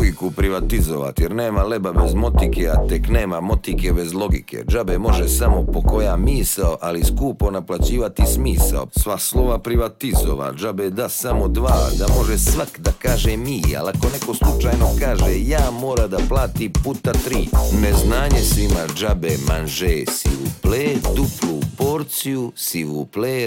logiku privatizovat, jer nema leba bez motike, a tek nema motike bez logike. Džabe može samo po koja misao, ali skupo naplaćivati smisao. Sva slova privatizovat, džabe da samo dva, da može svak da kaže mi, ali ako neko slučajno kaže ja, mora da plati puta 3. Neznanje svima džabe, manže, s'il vous plaît, duplu porciju, s'il vous plaît,